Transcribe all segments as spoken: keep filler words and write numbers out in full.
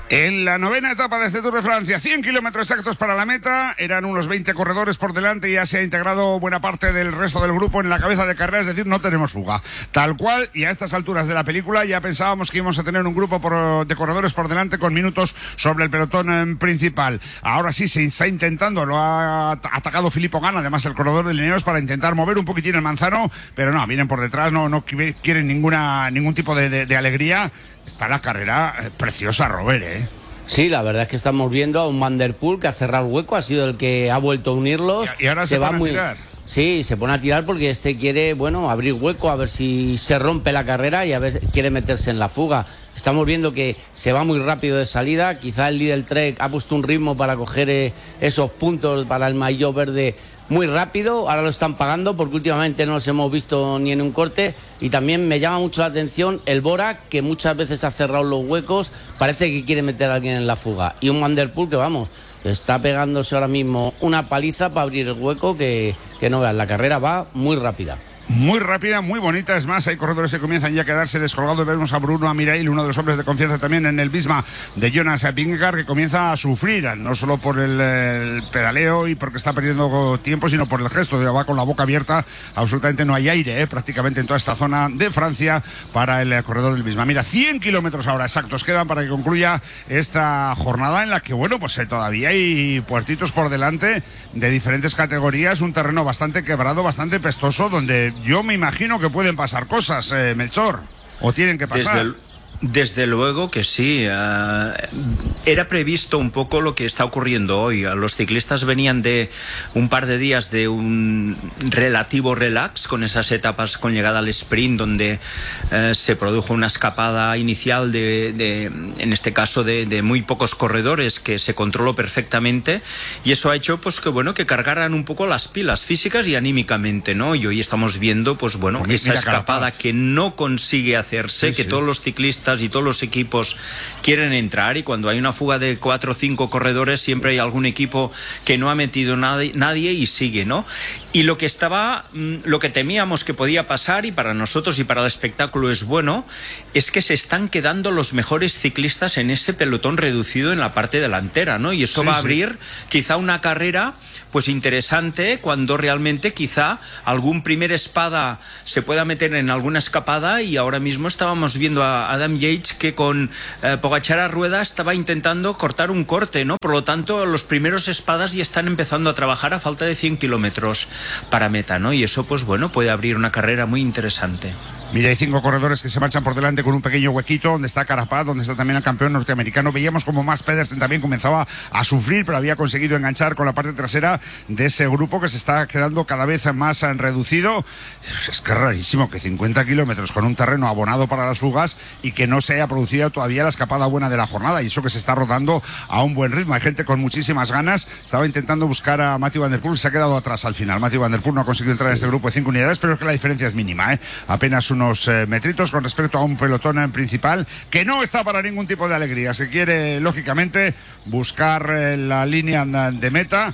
En la novena etapa de este Tour de Francia, cien kilómetros exactos para la meta, eran unos veinte corredores por delante y ya se ha integrado buena parte del resto del grupo en la cabeza de carrera, es decir, no tenemos fuga. Tal cual, y a estas alturas de la película ya pensábamos que íbamos a tener un grupo por, de corredores por delante con minutos sobre el pelotón eh, principal. Ahora sí se está intentando, lo ha atacado Filippo Ganna, además el corredor de Lineos, para intentar mover un poquitín el manzano, pero no, vienen por detrás, no, no quieren ninguna, ningún tipo de, de, de alegría. Está la carrera preciosa, Robert, ¿eh? Sí, la verdad es que estamos viendo a un Van der Poel que ha cerrado el hueco, ha sido el que ha vuelto a unirlos. Y, y ahora se, se va muy... a tirar. Sí, se pone a tirar porque este quiere, bueno, abrir hueco, a ver si se rompe la carrera y a ver, quiere meterse en la fuga. Estamos viendo que se va muy rápido de salida, quizá el Lidl Trek ha puesto un ritmo para coger eh, esos puntos para el maillot verde muy rápido, ahora lo están pagando porque últimamente no los hemos visto ni en un corte. Y también me llama mucho la atención el Bora, que muchas veces ha cerrado los huecos, parece que quiere meter a alguien en la fuga, y un Van der Poel que vamos, está pegándose ahora mismo una paliza para abrir el hueco, que, que no veas, la carrera va muy rápida. Muy rápida, muy bonita, es más, hay corredores que comienzan ya a quedarse descolgados. Vemos a Bruno Amirail, uno de los hombres de confianza también en el Visma de Jonas Vingegaard, que comienza a sufrir, no solo por el, el pedaleo y porque está perdiendo tiempo, sino por el gesto, de va con la boca abierta, absolutamente no hay aire, eh, prácticamente en toda esta zona de Francia para el corredor del Visma. Mira, cien kilómetros ahora exactos quedan para que concluya esta jornada en la que, bueno, pues eh, todavía hay puertitos por delante de diferentes categorías, un terreno bastante quebrado, bastante pestoso, donde yo me imagino que pueden pasar cosas, eh, Melchor, o tienen que pasar. Desde el... Desde luego que sí. Uh, era previsto un poco lo que está ocurriendo hoy. Los ciclistas venían de un par de días de un relativo relax con esas etapas con llegada al sprint, donde uh, se produjo una escapada inicial de, de en este caso de, de muy pocos corredores, que se controló perfectamente, y eso ha hecho pues que bueno que cargaran un poco las pilas físicas y anímicamente, ¿no? Y hoy estamos viendo pues bueno pues esa escapada que no consigue hacerse, sí, que sí. Todos los ciclistas y todos los equipos quieren entrar, y cuando hay una fuga de cuatro o cinco corredores siempre hay algún equipo que no ha metido nadie, nadie y sigue, ¿no? Y lo que estaba, lo que temíamos que podía pasar, y para nosotros y para el espectáculo es bueno, es que se están quedando los mejores ciclistas en ese pelotón reducido en la parte delantera, ¿no? Y eso sí, va a abrir sí. quizá una carrera pues interesante, cuando realmente quizá algún primer espada se pueda meter en alguna escapada. Y ahora mismo estábamos viendo a Adam Yates que con eh, Pogačar a rueda estaba intentando cortar un corte, ¿no? Por lo tanto, los primeros espadas ya están empezando a trabajar a falta de cien kilómetros para meta, ¿no? Y eso, pues bueno, puede abrir una carrera muy interesante. Mira, hay cinco corredores que se marchan por delante con un pequeño huequito, donde está Carapaz, donde está también el campeón norteamericano. Veíamos como Mads Pedersen también comenzaba a sufrir, pero había conseguido enganchar con la parte trasera de ese grupo que se está quedando cada vez más reducido. Es que es rarísimo que cincuenta kilómetros con un terreno abonado para las fugas y que no se haya producido todavía la escapada buena de la jornada, y eso que se está rodando a un buen ritmo. Hay gente con muchísimas ganas. Estaba intentando buscar a Mathieu Van der Poel, se ha quedado atrás al final. Mathieu Van der Poel no ha conseguido entrar sí. en este grupo de cinco unidades, pero es que la diferencia es mínima, ¿eh? Apenas un unos eh, metritos con respecto a un pelotón en principal que no está para ningún tipo de alegría. Se quiere, lógicamente, buscar eh, la línea de meta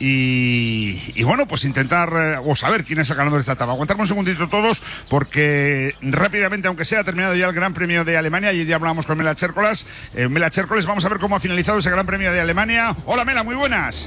y, y bueno, pues intentar eh, o saber quién es el ganador de esta etapa. Aguantarme un segundito todos, porque rápidamente, aunque sea, ha terminado ya el Gran Premio de Alemania y ya hablábamos con Mela Chércolas. Eh, Mela Chércoles, vamos a ver cómo ha finalizado ese Gran Premio de Alemania. Hola Mela, muy buenas.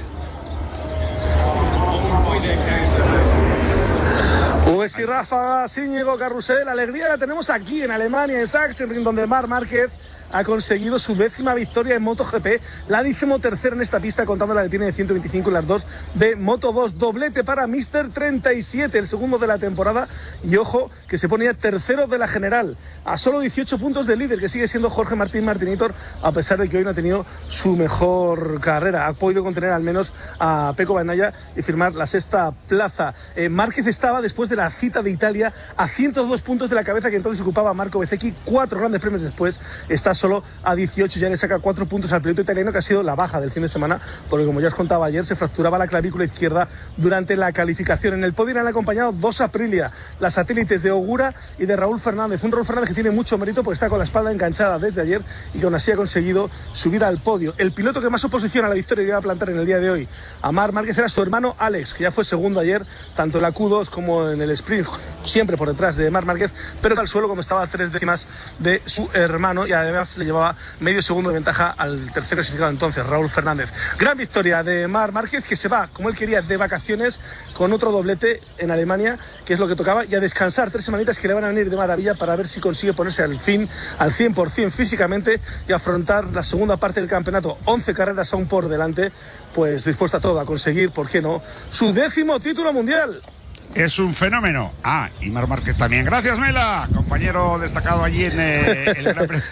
Pues y ráfagas, Íñigo, carrusel, la alegría la tenemos aquí en Alemania, en Sachsenring, donde Marc Márquez ha conseguido su décima victoria en MotoGP, la decimotercera en esta pista, contando la que tiene de ciento veinticinco y las dos de Moto dos. Doblete para míster treinta y siete, el segundo de la temporada, y ojo que se pone ya tercero de la general, a solo dieciocho puntos del líder, que sigue siendo Jorge Martín Martinitor, a pesar de que hoy no ha tenido su mejor carrera. Ha podido contener al menos a Pecco Bagnaia y firmar la sexta plaza. Eh, Márquez estaba, después de la cita de Italia, a ciento dos puntos de la cabeza que entonces ocupaba Marco Bezzecchi. Cuatro grandes premios después está solo a dieciocho, ya le saca cuatro puntos al piloto italiano, que ha sido la baja del fin de semana, porque como ya os contaba ayer, se fracturaba la clavícula izquierda durante la calificación. En el podio le han acompañado dos Aprilia, las satélites de Ogura y de Raúl Fernández. Un Raúl Fernández que tiene mucho mérito porque está con la espalda enganchada desde ayer y que aún así ha conseguido subir al podio. El piloto que más oposición a la victoria iba a plantar en el día de hoy a Marc Márquez era su hermano Alex, que ya fue segundo ayer, tanto en la Q dos como en el sprint, siempre por detrás de Marc Márquez, pero al suelo, como estaba a tres décimas de su hermano. Y además además le llevaba medio segundo de ventaja al tercer clasificado entonces, Raúl Fernández. Gran victoria de Marc Márquez, que se va, como él quería, de vacaciones con otro doblete en Alemania, que es lo que tocaba, y a descansar tres semanitas que le van a venir de maravilla para ver si consigue ponerse al fin, al cien por ciento físicamente y afrontar la segunda parte del campeonato. once carreras aún por delante, pues dispuesta a todo, a conseguir, ¿por qué no?, su décimo título mundial. Es un fenómeno. Ah, y Marc Márquez también. Gracias, Mela, compañero destacado allí en, eh, el gran Premio,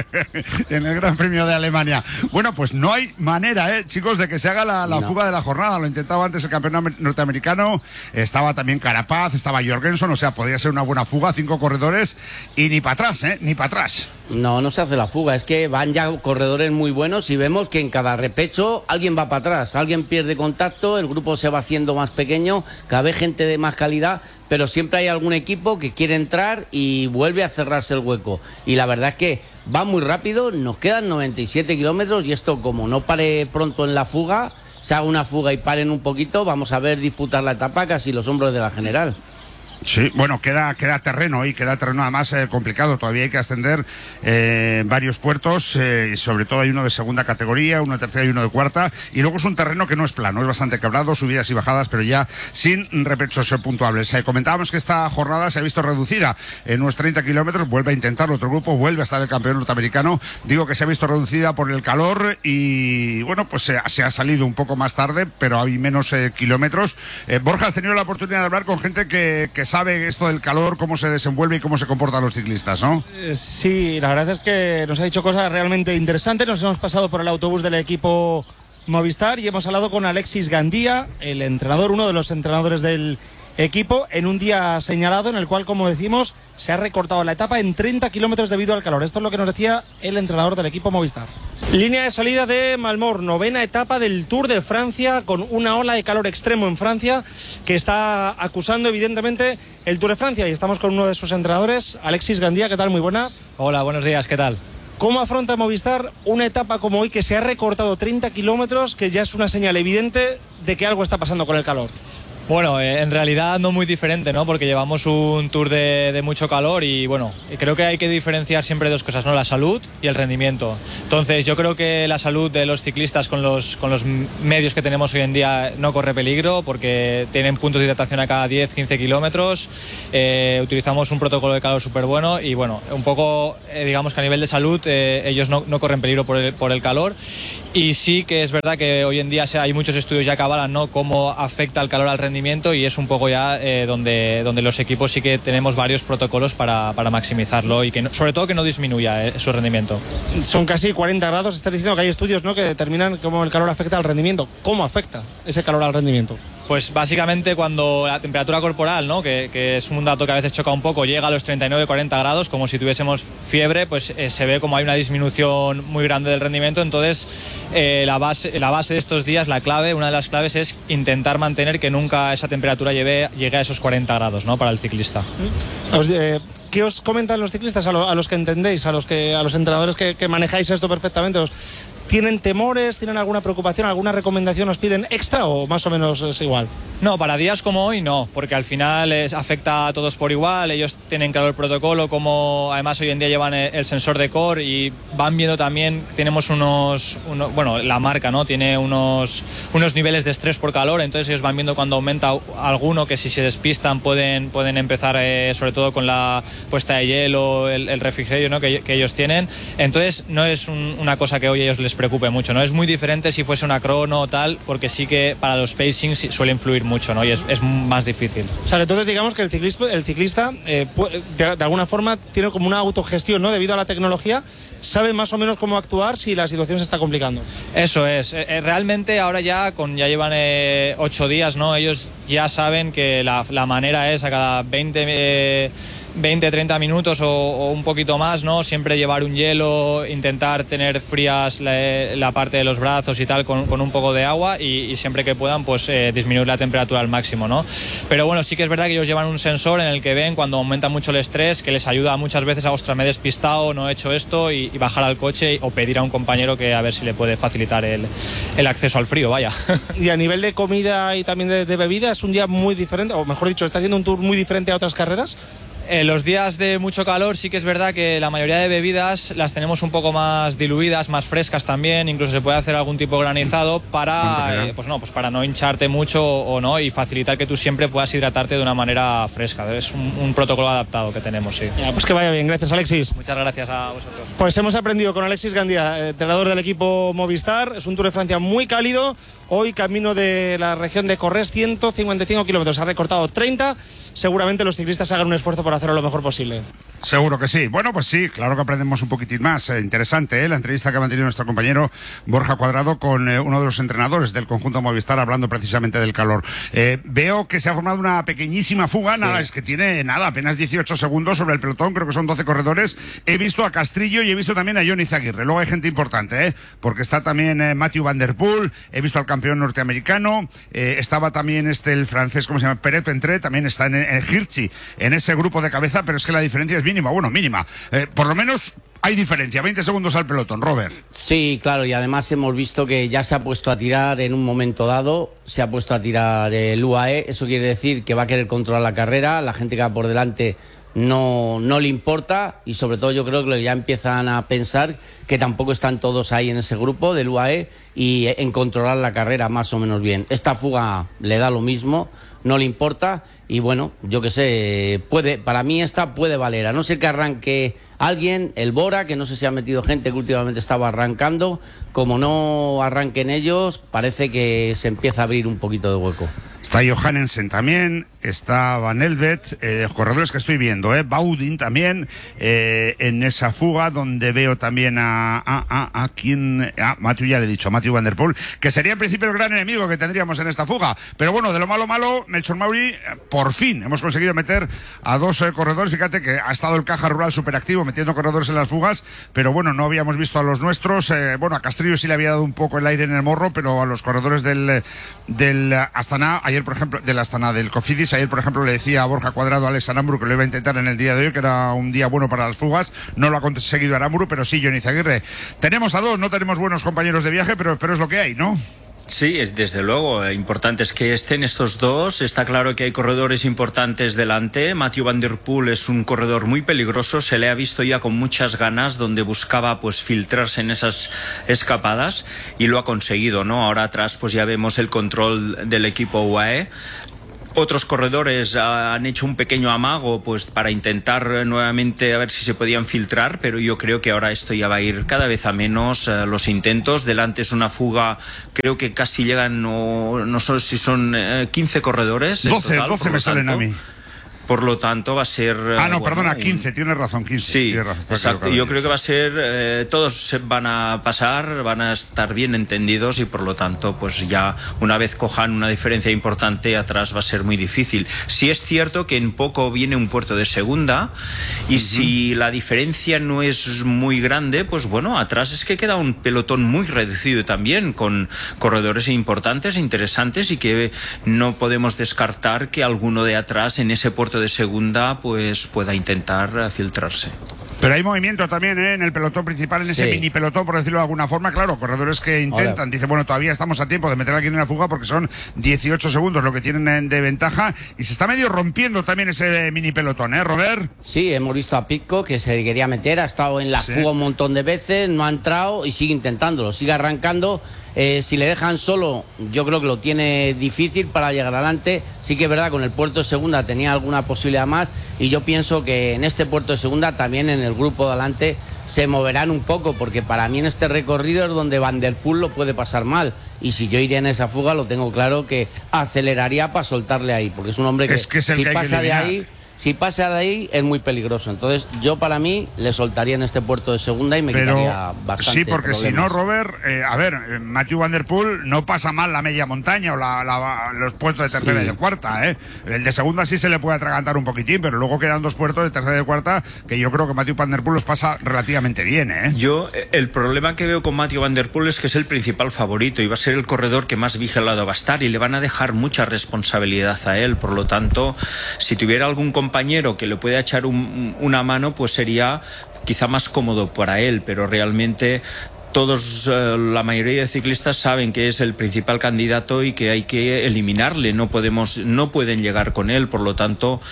en el Gran Premio de Alemania. Bueno, pues no hay manera, eh, chicos, de que se haga la, la no. fuga de la jornada. Lo intentaba antes el campeón norteamericano, estaba también Carapaz, estaba Jorgensen, o sea, podría ser una buena fuga, cinco corredores y ni para atrás, eh, ni para atrás. No, no se hace la fuga, es que van ya corredores muy buenos y vemos que en cada repecho alguien va para atrás, alguien pierde contacto, el grupo se va haciendo más pequeño, cada vez gente de más calidad, pero siempre hay algún equipo que quiere entrar y vuelve a cerrarse el hueco. Y la verdad es que va muy rápido, nos quedan noventa y siete kilómetros y esto, como no pare pronto en la fuga, se haga una fuga y paren un poquito, vamos a ver disputar la etapa casi los hombros de la general. Sí, bueno, queda, queda terreno y queda terreno además eh, complicado. Todavía hay que ascender eh, varios puertos, eh, y sobre todo hay uno de segunda categoría, uno de tercera y uno de cuarta. Y luego es un terreno que no es plano, es bastante quebrado, subidas y bajadas, pero ya sin repechos puntuables. Eh, comentábamos que esta jornada se ha visto reducida en unos treinta kilómetros. Vuelve a intentarlo otro grupo, vuelve a estar el campeón norteamericano. Digo que se ha visto reducida por el calor y, bueno, pues se, se ha salido un poco más tarde, pero hay menos eh, kilómetros. Eh, Borja, has tenido la oportunidad de hablar con gente que, que sabe esto del calor, cómo se desenvuelve y cómo se comportan los ciclistas, ¿no? Sí, la verdad es que nos ha dicho cosas realmente interesantes. Nos hemos pasado por el autobús del equipo Movistar y hemos hablado con Alexis Gandía, el entrenador, uno de los entrenadores del equipo, en un día señalado en el cual, como decimos, se ha recortado la etapa en treinta kilómetros debido al calor. Esto es lo que nos decía el entrenador del equipo Movistar. Línea de salida de Malmort, novena etapa del Tour de Francia, con una ola de calor extremo en Francia que está acusando evidentemente el Tour de Francia, y estamos con uno de sus entrenadores, Alexis Gandía. ¿Qué tal? Muy buenas. Hola, buenos días, ¿qué tal? ¿Cómo afronta Movistar una etapa como hoy que se ha recortado treinta kilómetros, que ya es una señal evidente de que algo está pasando con el calor? Bueno, eh, en realidad no muy diferente, ¿no? Porque llevamos un Tour de, de mucho calor y, bueno, creo que hay que diferenciar siempre dos cosas, ¿no? La salud y el rendimiento. Entonces, yo creo que la salud de los ciclistas con los, con los medios que tenemos hoy en día no corre peligro, porque tienen puntos de hidratación a cada diez, quince kilómetros, eh, utilizamos un protocolo de calor súper bueno y, bueno, un poco, eh, digamos que a nivel de salud eh, ellos no, no corren peligro por el, por el calor. Y sí que es verdad que hoy en día hay muchos estudios ya que avalan, ¿no?, cómo afecta el calor al rendimiento, y es un poco ya eh, donde, donde los equipos sí que tenemos varios protocolos para, para maximizarlo y que no, sobre todo que no disminuya eh, su rendimiento. Son casi cuarenta grados, estás diciendo que hay estudios, ¿no?, que determinan cómo el calor afecta al rendimiento. ¿Cómo afecta ese calor al rendimiento? Pues básicamente cuando la temperatura corporal, ¿no?, que, que es un dato que a veces choca un poco, llega a los treinta y nueve cuarenta grados, como si tuviésemos fiebre, pues eh, se ve como hay una disminución muy grande del rendimiento. Entonces eh, la, base, la base de estos días, la clave, una de las claves es intentar mantener que nunca esa temperatura lleve, llegue a esos cuarenta grados, ¿no?, para el ciclista. Os, eh, ¿Qué os comentan los ciclistas, a, lo, a los que entendéis, a los, que, a los entrenadores que, que manejáis esto perfectamente? Os, ¿Tienen temores? ¿Tienen alguna preocupación? ¿Alguna recomendación os piden extra o más o menos es igual? No, para días como hoy no, porque al final es, afecta a todos por igual. Ellos tienen claro el protocolo, como además hoy en día llevan el, el sensor de core y van viendo también, tenemos unos, uno, bueno, la marca, ¿no?, tiene unos, unos niveles de estrés por calor, entonces ellos van viendo cuando aumenta alguno, que si se despistan pueden, pueden empezar eh, sobre todo con la puesta de hielo, el, el refrigerio, ¿no?, que, que ellos tienen. Entonces no es un, una cosa que hoy a ellos les preocupe mucho, ¿no? Es muy diferente si fuese una crono o tal, porque sí que para los pacings suele influir mucho, ¿no?, y es, es más difícil. O sea, entonces digamos que el ciclista, el ciclista eh, de, de alguna forma tiene como una autogestión, ¿no?, debido a la tecnología, sabe más o menos cómo actuar si la situación se está complicando. Eso es, eh, realmente ahora ya con ya llevan eh, ocho días, ¿no?, ellos ya saben que la, la manera es a cada veinte eh, veinte, treinta minutos o, o un poquito más, ¿no?, siempre llevar un hielo, intentar tener frías la, la parte de los brazos y tal con, con un poco de agua y, y siempre que puedan pues eh, disminuir la temperatura al máximo, ¿no? Pero bueno, sí que es verdad que ellos llevan un sensor en el que ven cuando aumenta mucho el estrés, que les ayuda muchas veces a, ostras, me he despistado, no he hecho esto, y, y bajar al coche o pedir a un compañero que a ver si le puede facilitar el, el acceso al frío, vaya. Y a nivel de comida y también de, de bebida, ¿es un día muy diferente, o mejor dicho, está siendo un tour muy diferente a otras carreras? En los días de mucho calor sí que es verdad que la mayoría de bebidas las tenemos un poco más diluidas, más frescas también, incluso se puede hacer algún tipo de granizado para, eh, pues no, pues para no hincharte mucho o no y facilitar que tú siempre puedas hidratarte de una manera fresca. Es un, un protocolo adaptado que tenemos, sí. Ya, pues que vaya bien, gracias Alexis. Muchas gracias a vosotros. Pues hemos aprendido con Alexis Gandía, entrenador del equipo Movistar. Es un Tour de Francia muy cálido. Hoy camino de la región de Corrés, ciento cincuenta y cinco kilómetros, ha recortado treinta. Seguramente los ciclistas hagan un esfuerzo por hacerlo lo mejor posible. Seguro que sí. Bueno, pues sí, claro que aprendemos un poquitín más. Eh, interesante, ¿eh? La entrevista que ha mantenido nuestro compañero Borja Cuadrado con eh, uno de los entrenadores del conjunto Movistar, hablando precisamente del calor. Eh, veo que se ha formado una pequeñísima fuga, sí. Nada, es que tiene nada, apenas dieciocho segundos sobre el pelotón, creo que son doce corredores. He visto a Castrillo y he visto también a Johnny Zaguirre. Luego hay gente importante, ¿eh? Porque está también eh, Mathieu Van Der Poel, he visto al campeón norteamericano, eh, estaba también este, el francés, ¿cómo se llama? Peret Pentré, también está en, en Hirschi, en ese grupo de cabeza, pero es que la diferencia es mínima, bueno, mínima. Eh, por lo menos hay diferencia, veinte segundos al pelotón, Robert. Sí, claro, y además hemos visto que ya se ha puesto a tirar en un momento dado, se ha puesto a tirar el U A E, eso quiere decir que va a querer controlar la carrera, la gente que va por delante no, no le importa y sobre todo yo creo que ya empiezan a pensar que tampoco están todos ahí en ese grupo del U A E y en controlar la carrera más o menos bien. Esta fuga le da lo mismo, no le importa y bueno, yo qué sé, puede, para mí esta puede valer, a no ser que arranque alguien, el Bora, que no sé si ha metido gente que últimamente estaba arrancando, como no arranquen ellos, parece que se empieza a abrir un poquito de hueco. Está Johannesen también, está Van Elvet, eh, corredores que estoy viendo, eh, Baudin también, eh, en esa fuga donde veo también a, a, a, a quien, a Mathieu, ya le he dicho, a Mathieu Van Der Poel, que sería en principio el gran enemigo que tendríamos en esta fuga, pero bueno, de lo malo malo, Melchor Mauri, por fin hemos conseguido meter a dos eh, corredores, fíjate que ha estado el Caja Rural superactivo metiendo corredores en las fugas, pero bueno, no habíamos visto a los nuestros, eh, bueno, a Castrillo sí le había dado un poco el aire en el morro, pero a los corredores del, del Astana, ayer por ejemplo, del Astana, del Cofidis, ayer por ejemplo le decía a Borja Cuadrado a Alex Aramburu que lo iba a intentar en el día de hoy, que era un día bueno para las fugas, no lo ha conseguido Aramburu, pero sí Johnny Zaguirre. Tenemos a dos, no tenemos buenos compañeros de viaje, pero, pero es lo que hay, ¿no? Sí, es, desde luego, importante es que estén estos dos. Está claro que hay corredores importantes delante. Mathieu Van Der Poel es un corredor muy peligroso, se le ha visto ya con muchas ganas, donde buscaba pues filtrarse en esas escapadas y lo ha conseguido, ¿no? Ahora atrás pues ya vemos el control del equipo U A E. Otros corredores han hecho un pequeño amago pues para intentar nuevamente a ver si se podían filtrar, pero yo creo que ahora esto ya va a ir cada vez a menos eh, los intentos. Delante es una fuga, creo que casi llegan, no, no sé si son eh, quince corredores. doce, total, doce me salen a mí. Por lo tanto va a ser... Ah, no, bueno, perdona, quince, tienes razón, quince. Sí, razón, exacto. Yo creo que va a ser... Eh, todos se van a pasar, van a estar bien entendidos y por lo tanto, pues ya una vez cojan una diferencia importante atrás va a ser muy difícil. Sí es cierto que en poco viene un puerto de segunda y uh-huh. si la diferencia no es muy grande, pues bueno, atrás es que queda un pelotón muy reducido también, con corredores importantes, interesantes y que no podemos descartar que alguno de atrás en ese puerto de segunda pues pueda intentar filtrarse. Pero hay movimiento también, ¿eh? En el pelotón principal, en ese sí. mini pelotón, por decirlo de alguna forma, claro, corredores que intentan, Hola. Dice, bueno, todavía estamos a tiempo de meter a alguien en la fuga porque son dieciocho segundos lo que tienen de ventaja y se está medio rompiendo también ese mini pelotón, ¿eh, Robert? Sí, hemos visto a Pitcock que se quería meter, ha estado en la sí. fuga un montón de veces, no ha entrado y sigue intentándolo, sigue arrancando. Eh, si le dejan solo, yo creo que lo tiene difícil para llegar adelante. Sí que es verdad, con el puerto de segunda tenía alguna posibilidad más y yo pienso que en este puerto de segunda también en el grupo de adelante se moverán un poco, porque para mí en este recorrido es donde Van Der Poel lo puede pasar mal y si yo iría en esa fuga lo tengo claro que aceleraría para soltarle ahí, porque es un hombre que, es que es el si que pasa hay que de ahí si pasa de ahí es muy peligroso. Entonces yo para mí le soltaría en este puerto de segunda y me Pero, quitaría bastante sí, porque problemas. Si no, Robert, eh, a ver, eh, Mathieu Van Der Poel no pasa mal la media montaña o la, la, los puertos de tercera sí. y de cuarta, ¿eh? El de segunda sí se le puede atragantar un poquitín, pero luego quedan dos puertos de tercera y de cuarta que yo creo que Mathieu Van Der Poel los pasa relativamente bien, ¿eh? Yo, el problema que veo con Mathieu Van Der Poel es que es el principal favorito y va a ser el corredor que más vigilado va a estar y le van a dejar mucha responsabilidad a él. Por lo tanto, si tuviera algún compañero que le puede echar un, una mano, pues sería quizá más cómodo para él, pero realmente todos, eh, la mayoría de ciclistas saben que es el principal candidato y que hay que eliminarle, no podemos, no pueden llegar con él, por lo tanto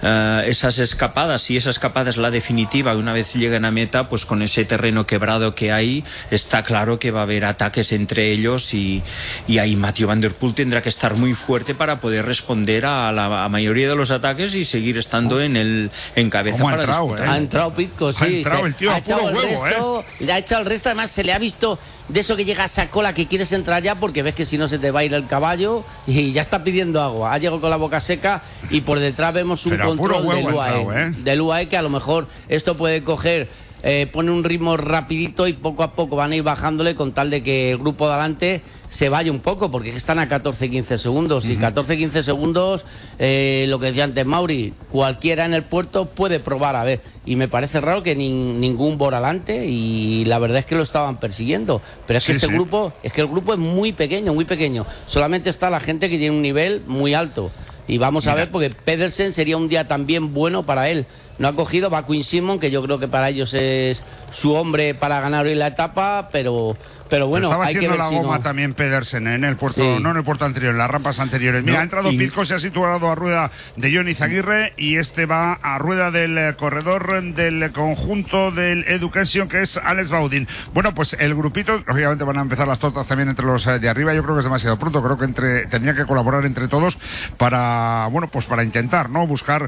uh, esas escapadas, si esa escapada es la definitiva, una vez lleguen a meta, pues con ese terreno quebrado que hay, está claro que va a haber ataques entre ellos y, y ahí Mathieu Van Der Poel tendrá que estar muy fuerte para poder responder a la a mayoría de los ataques y seguir estando en el en cabeza para entrado, disputar. eh? Ha entrado Pizco, sí. Ha entrado el tío ha a puro echado el huevo, resto, ¿eh? le ha echado el resto, además se le ha visto de eso que llega a esa cola que quieres entrar ya porque ves que si no se te va a ir el caballo y ya está pidiendo agua. Ha llegado con la boca seca y por detrás vemos un Pero a puro control huevo del U A E. ha entrado, ¿eh? Del U A E que a lo mejor esto puede coger, eh, pone un ritmo rapidito y poco a poco van a ir bajándole con tal de que el grupo de adelante se vaya un poco, porque están a catorce quince segundos. Y catorce quince segundos, eh, lo que decía antes Mauri, cualquiera en el puerto puede probar a ver. Y me parece raro que ni, ningún Boralante, y la verdad es que lo estaban persiguiendo. Pero es que Sí, este sí. grupo, es que el grupo es muy pequeño, muy pequeño. Solamente está la gente que tiene un nivel muy alto. Y vamos a Mira. ver, porque Pedersen sería un día también bueno para él. No ha cogido, va Quinn Simon, que yo creo que para ellos es su hombre para ganar hoy la etapa, pero... Pero bueno, estaba hay que haciendo ver la si goma no... también Pedersen ¿eh? en el puerto, Sí. no en el puerto anterior, en las rampas anteriores. Mira, No, ha entrado y- Pizco, se ha situado a rueda de Johnny Zaguirre y este va a rueda del eh, corredor del conjunto del Education, que es Alex Baudin. Bueno, pues el grupito, lógicamente van a empezar las tortas también entre los eh, de arriba. Yo creo que es demasiado pronto, creo que entre tendrían que colaborar entre todos para, bueno, pues para intentar, ¿no? Buscar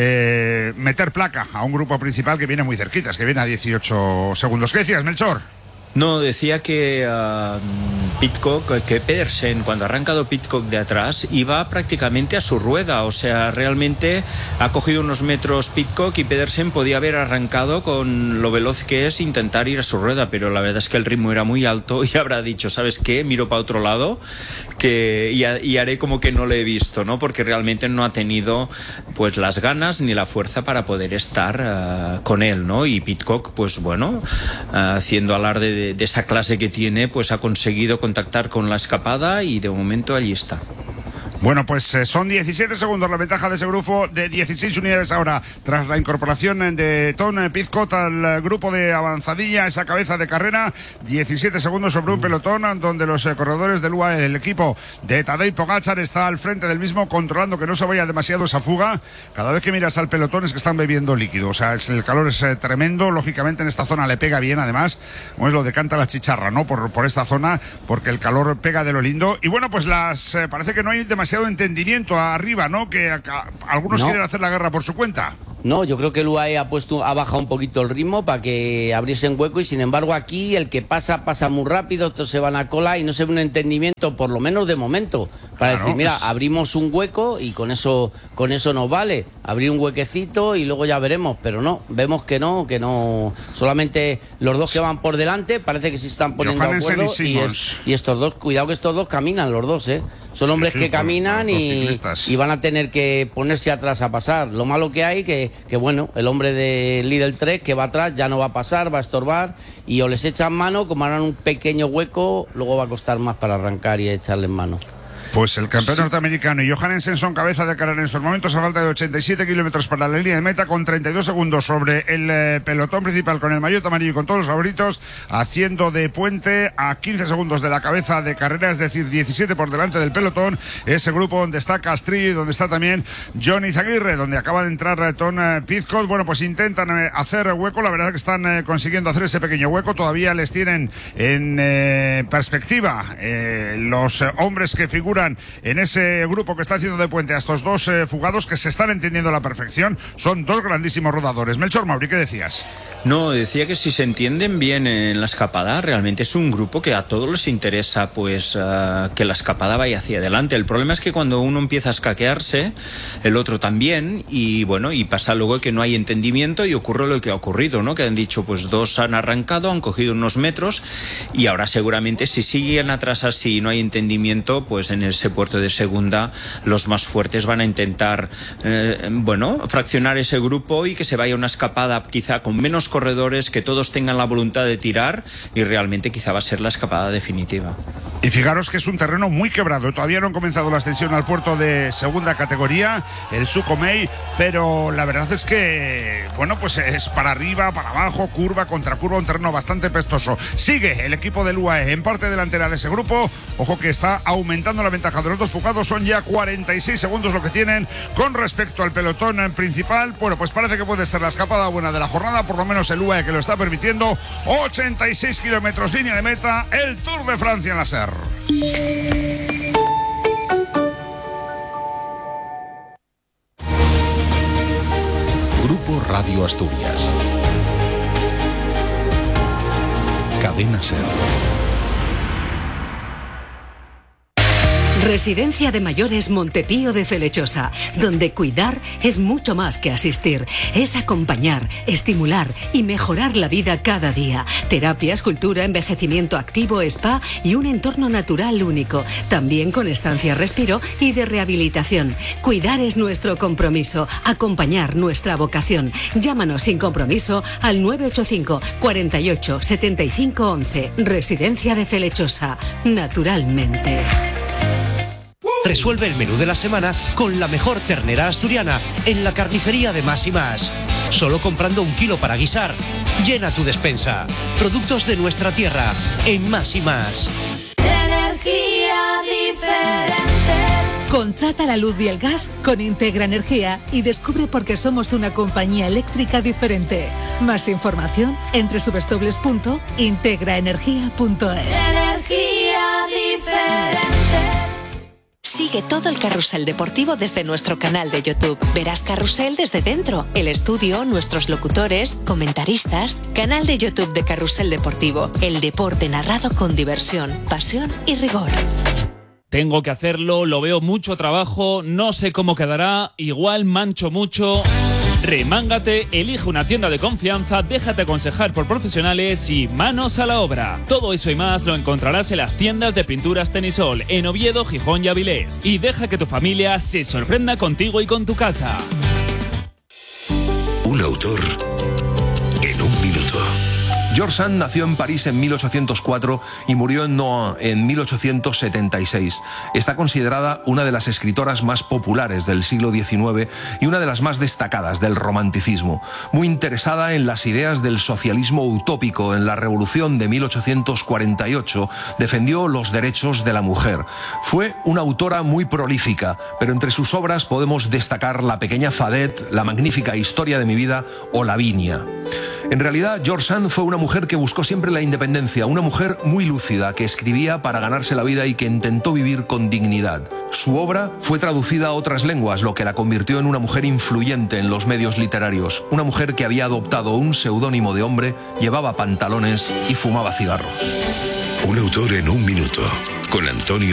eh, meter placa a un grupo principal que viene muy cerquitas, que viene a dieciocho segundos. ¿Qué decías, Melchor? No, decía que uh, Pidcock, que Pedersen, cuando ha arrancado Pidcock de atrás, iba prácticamente a su rueda. O sea, realmente ha cogido unos metros Pidcock y Pedersen podía haber arrancado con lo veloz que es intentar ir a su rueda, pero la verdad es que el ritmo era muy alto y habrá dicho, ¿sabes qué? Miro para otro lado que, y, ha, y haré como que no le he visto, ¿no? Porque realmente no ha tenido pues las ganas ni la fuerza para poder estar uh, con él, ¿no? Y Pidcock, pues bueno, uh, haciendo alarde de De, de esa clase que tiene, pues ha conseguido contactar con la escapada y de momento allí está. Bueno, pues eh, son diecisiete segundos la ventaja de ese grupo, de dieciséis unidades ahora, tras la incorporación de Tom Pidcock al eh, grupo de avanzadilla, esa cabeza de carrera. diecisiete segundos sobre un pelotón donde los eh, corredores del U A E, el equipo de Tadej Pogačar, está al frente del mismo, controlando que no se vaya demasiado esa fuga. Cada vez que miras al pelotón es que están bebiendo líquido, o sea, es, el calor es eh, tremendo. Lógicamente en esta zona le pega bien, además, como es lo de canta la chicharra, ¿no? Por, por esta zona, porque el calor pega de lo lindo. Y bueno, pues las eh, parece que no hay demasiado entendimiento arriba, ¿no? Que a, a, algunos No. quieren hacer la guerra por su cuenta. No, yo creo que el U A E ha puesto, ha bajado un poquito el ritmo para que abriesen hueco, y sin embargo aquí el que pasa, pasa muy rápido, estos se van a cola y no se ve un entendimiento, por lo menos de momento, para Claro, decir, mira, pues- abrimos un hueco y con eso, con eso nos vale, abrir un huequecito y luego ya veremos, pero no, vemos que no, que no, solamente los dos que van por delante parece que se están poniendo de Johannessen acuerdo, y y, Simmons. es- y estos dos, cuidado que estos dos caminan los dos, ¿eh? Son Sí, hombres sí, que por- caminan por- por y, ciclistas. y van a tener que ponerse atrás a pasar. Lo malo que hay que, que bueno, el hombre de Lidl Trek que va atrás ya no va a pasar, va a estorbar, y o les echan mano, como harán un pequeño hueco, luego va a costar más para arrancar y echarles mano. Pues el campeón norteamericano y Johannessen son cabeza de carrera en estos momentos, a falta de ochenta y siete kilómetros para la línea de meta, con treinta y dos segundos sobre el eh, pelotón principal, con el maillot amarillo y con todos los favoritos, haciendo de puente a quince segundos de la cabeza de carrera, es decir, diecisiete por delante del pelotón. Ese grupo donde está Castrillo y donde está también Johnny Zaguirre, donde acaba de entrar eh, Tom eh, Pidcock. Bueno, pues intentan eh, hacer hueco, la verdad que están eh, consiguiendo hacer ese pequeño hueco, todavía les tienen en eh, perspectiva eh, los eh, hombres que figuran en ese grupo que está haciendo de puente a estos dos eh, fugados, que se están entendiendo a la perfección. Son dos grandísimos rodadores. Melchor, Mauri, ¿qué decías? No, decía que si se entienden bien en la escapada, realmente es un grupo que a todos les interesa pues uh, que la escapada vaya hacia adelante. El problema es que cuando uno empieza a escaquearse, el otro también, y bueno, y pasa luego que no hay entendimiento y ocurre lo que ha ocurrido, ¿no? Que han dicho, pues dos han arrancado, han cogido unos metros, y ahora seguramente si siguen atrás así y no hay entendimiento, pues en ese puerto de segunda los más fuertes van a intentar, eh, bueno, fraccionar ese grupo y que se vaya una escapada quizá con menos corredores, que todos tengan la voluntad de tirar, y realmente quizá va a ser la escapada definitiva. Y fijaros que es un terreno muy quebrado. Todavía no han comenzado la ascensión al puerto de segunda categoría, el Sucomey, pero la verdad es que, bueno, pues es para arriba, para abajo, curva contra curva, un terreno bastante pestoso. Sigue el equipo del U A E en parte delantera de ese grupo. Ojo que está aumentando la ventaja de los dos fugados. Son ya cuarenta y seis segundos lo que tienen con respecto al pelotón principal. Bueno, pues parece que puede ser la escapada buena de la jornada, por lo menos el U A E que lo está permitiendo. ochenta y seis kilómetros, línea de meta, el Tour de Francia en la S E R. Grupo Radio Asturias. Cadena SER. Residencia de Mayores Montepío de Celechosa, donde cuidar es mucho más que asistir, es acompañar, estimular y mejorar la vida cada día. Terapias, cultura, envejecimiento activo, spa y un entorno natural único, también con estancia respiro y de rehabilitación. Cuidar es nuestro compromiso, acompañar nuestra vocación. Llámanos sin compromiso al nueve ocho cinco, cuarenta y ocho, setenta y cinco once. Residencia de Celechosa, naturalmente. Resuelve el menú de la semana con la mejor ternera asturiana en la carnicería de Más y Más. Solo comprando un kilo para guisar, llena tu despensa. Productos de nuestra tierra en Más y Más. Energía diferente. Contrata la luz y el gas con Integra Energía y descubre por qué somos una compañía eléctrica diferente. Más información en doble u doble u doble u punto integra energía punto es. Energía diferente. Sigue todo el carrusel deportivo desde nuestro canal de YouTube. Verás carrusel desde dentro, el estudio, nuestros locutores, comentaristas. Canal de YouTube de Carrusel Deportivo. El deporte narrado con diversión, pasión y rigor. Tengo que hacerlo, lo veo mucho trabajo, no sé cómo quedará, igual mancho mucho. Remángate, elige una tienda de confianza, déjate aconsejar por profesionales y manos a la obra. Todo eso y más lo encontrarás en las tiendas de pinturas Tenisol, en Oviedo, Gijón y Avilés. Y deja que tu familia se sorprenda contigo y con tu casa. Un autor en un minuto. George Sand nació en París en mil ochocientos cuatro y murió en Nohant en mil ochocientos setenta y seis. Está considerada una de las escritoras más populares del siglo diecinueve y una de las más destacadas del romanticismo. Muy interesada en las ideas del socialismo utópico, en la Revolución de mil ochocientos cuarenta y ocho, defendió los derechos de la mujer. Fue una autora muy prolífica, pero entre sus obras podemos destacar La pequeña Fadet, La magnífica historia de mi vida o Lavinia. En realidad, George Sand fue una mujer que buscó siempre la independencia, una mujer muy lúcida, que escribía para ganarse la vida y que intentó vivir con dignidad. Su obra fue traducida a otras lenguas, lo que la convirtió en una mujer influyente en los medios literarios, una mujer que había adoptado un seudónimo de hombre, llevaba pantalones y fumaba cigarros. Un autor en un minuto, con Antonio